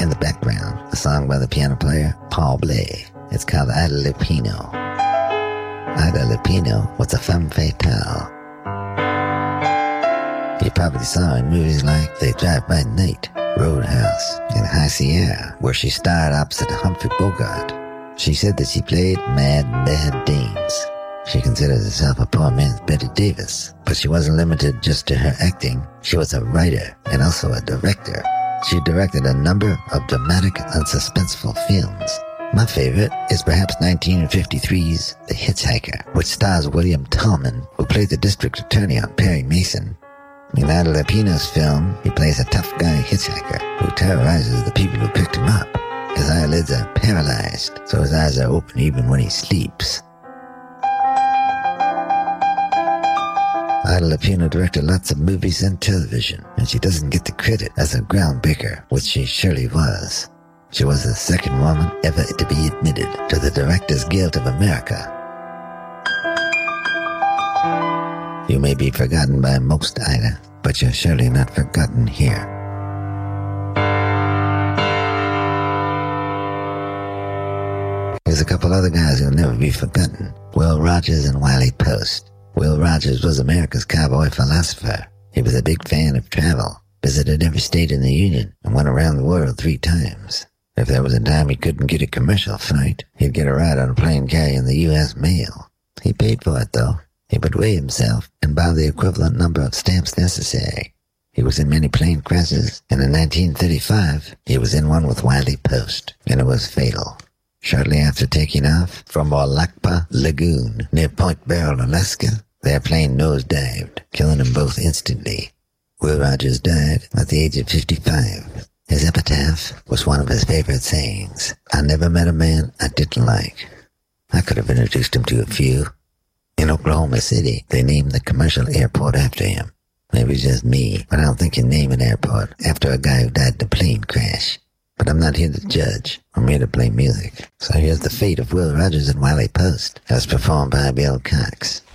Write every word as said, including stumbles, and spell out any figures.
in the background, a song by the piano player Paul Bley. It's called Ida Lupino. Ida Lupino was a femme fatale. You probably saw her in movies like They Drive By Night, Roadhouse, and High Sierra, where she starred opposite Humphrey Bogart. She said that she played mad, mad dames. She considered herself a poor man's Betty Davis, but she wasn't limited just to her acting. She was a writer and also a director. She directed a number of dramatic and suspenseful films. My favorite is perhaps nineteen fifty-three's The Hitchhiker, which stars William Tallman, who played the district attorney on Perry Mason. In Ida Lupino's film, he plays a tough guy hitchhiker who terrorizes the people who picked him up. His eyelids are paralyzed, so his eyes are open even when he sleeps. Ida Lupino directed lots of movies and television, and she doesn't get the credit as a groundbreaker, which she surely was. She was the second woman ever to be admitted to the Directors Guild of America. You may be forgotten by most, Ida, but you're surely not forgotten here. There's a couple other guys who'll never be forgotten. Will Rogers and Wiley Post. Will Rogers was America's cowboy philosopher. He was a big fan of travel, visited every state in the Union, and went around the world three times. If there was a time he couldn't get a commercial flight, he'd get a ride on a plane carrying the U S mail. He paid for it, though. He would weigh himself and buy the equivalent number of stamps necessary. He was in many plane crashes, and in nineteen thirty-five, he was in one with Wiley Post, and it was fatal. Shortly after taking off from Walakpa Lagoon near Point Barrow, Alaska, their plane nosedived, killing them both instantly. Will Rogers died at the age of fifty-five. His epitaph was one of his favorite sayings: "I never met a man I didn't like." I could have introduced him to a few. In Oklahoma City, they named the commercial airport after him. Maybe it's just me, but I don't think you name an airport after a guy who died in a plane crash. But I'm not here to judge. I'm here to play music. So here's the fate of Will Rogers and Wiley Post, as performed by Bill Cox.